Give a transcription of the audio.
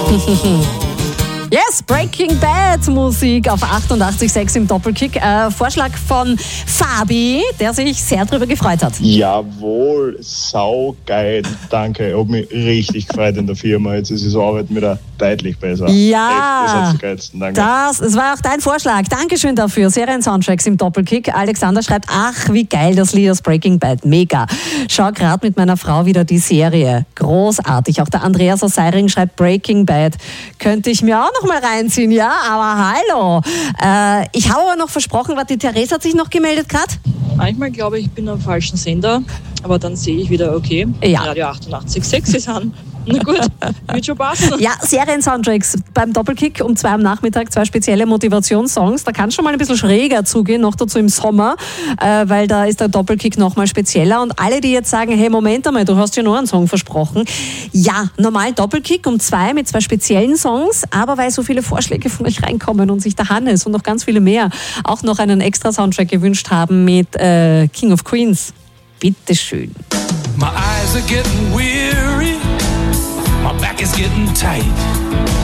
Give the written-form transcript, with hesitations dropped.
Yes, Breaking Bad Musik auf 88,6 im Doppelkick. Vorschlag von Fabi, der sich sehr drüber gefreut hat. Jawohl, saugeil, danke. Ich habe mich richtig gefreut in der Firma. Jetzt ist die Arbeit wieder deutlich besser. Ja, echt, danke. Es war auch dein Vorschlag. Dankeschön dafür. Serien-Soundtracks im Doppelkick. Alexander schreibt, ach, wie geil das Lied aus Breaking Bad. Mega. Schau gerade mit meiner Frau wieder die Serie. Großartig. Auch der Andreas aus Seiring schreibt, Breaking Bad könnte ich mir auch noch mal reinziehen, ja, aber hallo. Ich habe aber noch versprochen, die Therese hat sich noch gemeldet gerade. Manchmal glaube ich bin am falschen Sender, aber dann sehe ich wieder, okay, ja. Radio 88,6 ist an. Na gut, wird schon passen. Ja, Serien-Soundtracks beim Doppelkick um 2 am Nachmittag, 2 spezielle Motivationssongs. Da kann es schon mal ein bisschen schräger zugehen, noch dazu im Sommer, weil da ist der Doppelkick noch mal spezieller. Und alle, die jetzt sagen, hey, Moment einmal, du hast ja noch einen Song versprochen. Ja, normal Doppelkick um 2 mit 2 speziellen Songs, aber weil so viele Vorschläge von euch reinkommen und sich der Hannes und noch ganz viele mehr auch noch einen extra Soundtrack gewünscht haben mit King of Queens. Bitteschön. My eyes are getting weary, my back is getting tight.